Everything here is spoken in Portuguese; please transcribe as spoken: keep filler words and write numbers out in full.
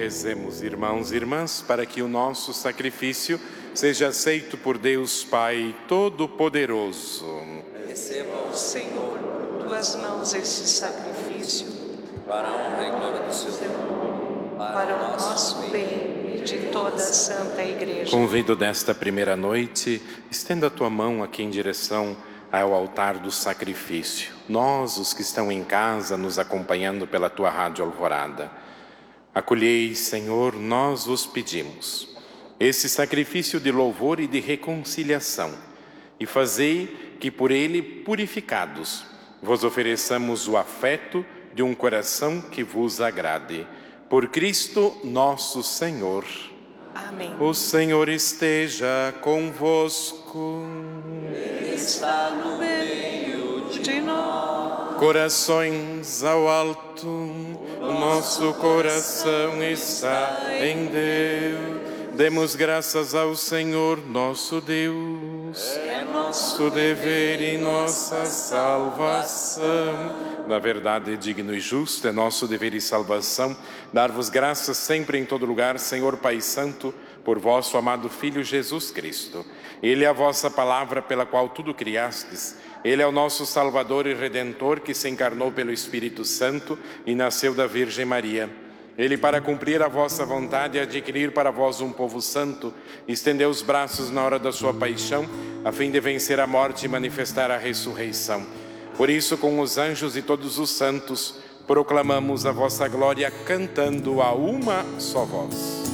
Rezemos, irmãos e irmãs, para que o nosso sacrifício seja aceito por Deus Pai Todo-Poderoso. Receba o Senhor tuas mãos este sacrifício, para a honra e glória do seu nome, para o nosso bem e de toda a Santa Igreja. Convido desta primeira noite, estenda a tua mão aqui em direção ao altar do sacrifício. Nós, os que estão em casa, nos acompanhando pela tua Rádio Alvorada. Acolhei, Senhor, nós vos pedimos, esse sacrifício de louvor e de reconciliação, e fazei que por ele, purificados, vos ofereçamos o afeto de um coração que vos agrade. Por Cristo nosso Senhor. Amém. O Senhor esteja convosco. Ele está no meio de nós. Corações ao alto, o nosso coração está em Deus. Demos graças ao Senhor nosso Deus. É Nosso dever e nossa salvação. Na verdade, digno e justo é nosso dever e salvação dar-vos graças sempre em todo lugar, Senhor Pai Santo, por vosso amado Filho Jesus Cristo. Ele é a vossa palavra pela qual tudo criastes. Ele é o nosso Salvador e Redentor que se encarnou pelo Espírito Santo e nasceu da Virgem Maria. Ele, para cumprir a vossa vontade e adquirir para vós um povo santo, estendeu os braços na hora da sua paixão, a fim de vencer a morte e manifestar a ressurreição. Por isso, com os anjos e todos os santos, proclamamos a vossa glória cantando a uma só voz.